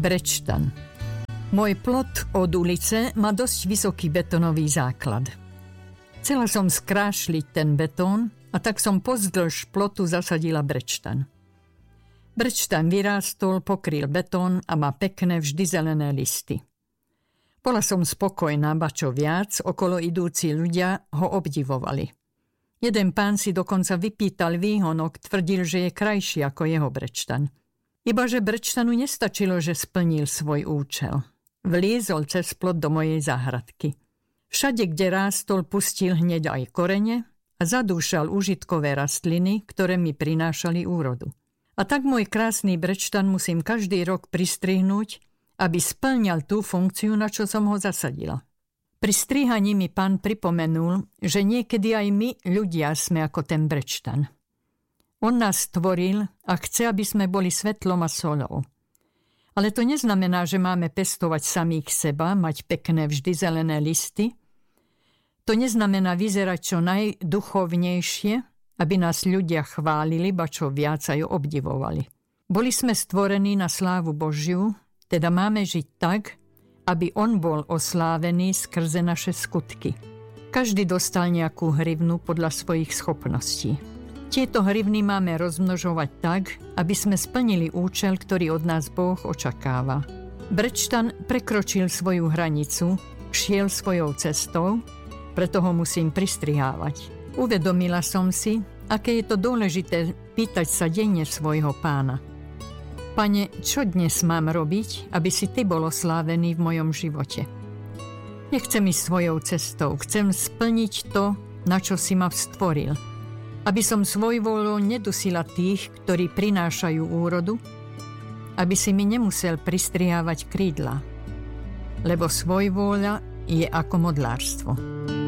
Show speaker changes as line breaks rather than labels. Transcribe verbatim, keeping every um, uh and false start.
Brečtan. Môj plot od ulice má dosť vysoký betónový základ. Chcela som skrášliť ten betón a tak som pozdĺž plotu zasadila brečtan. Brečtan vyrástol, pokryl betón a má pekné vždy zelené listy. Bola som spokojná, ba čo viac, okolo idúci ľudia ho obdivovali. Jeden pán si dokonca vypýtal výhonok, tvrdil, že je krajší ako jeho brečtan. Ibaže brečtanu nestačilo, že splnil svoj účel. Vliezol cez plot do mojej záhradky. Všade, kde rástol, pustil hneď aj korene a zadúšal užitkové rastliny, ktoré mi prinášali úrodu. A tak môj krásny brečtan musím každý rok pristrihnúť, aby splňal tú funkciu, na čo som ho zasadila. Pri strihaní mi pán pripomenul, že niekedy aj my, ľudia, sme ako ten brečtan. On nás stvoril a chce, aby sme boli svetlom a solou. Ale to neznamená, že máme pestovať samých seba, mať pekné vždy zelené listy. To neznamená vyzerať čo najduchovnejšie, aby nás ľudia chválili, ba čo viac aj obdivovali. Boli sme stvorení na slávu Božiu, teda máme žiť tak, aby on bol oslávený skrze naše skutky. Každý dostal nejakú hrivnu podľa svojich schopností. Tieto hrivny máme rozmnožovať tak, aby sme splnili účel, ktorý od nás Boh očakáva. Brečtan prekročil svoju hranicu, šiel svojou cestou, preto ho musím pristrihávať. Uvedomila som si, aké je to dôležité pýtať sa denne svojho pána. Pane, čo dnes mám robiť, aby si ty bol oslávený v mojom živote? Nechcem ísť svojou cestou, chcem splniť to, na čo si ma stvoril. Aby som svojvoľou nedusila tých, ktorí prinášajú úrodu, aby si mi nemusel pristrihávať krídla, lebo svojvôľa je ako modlárstvo.